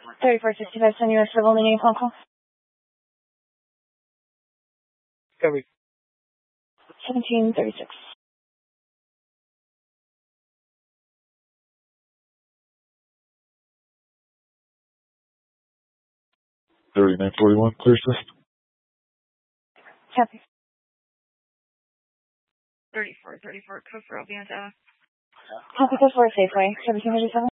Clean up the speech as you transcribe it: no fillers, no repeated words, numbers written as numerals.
3465 Sun US Civil, name phone call. Discovery. 1736. $39.41, clear system. Copy. 3434, code for Atlanta. Copy, code for Safeway, 1737.